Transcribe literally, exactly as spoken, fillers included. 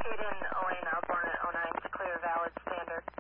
Caden Elena, born at oh nine, clear, valid, standard.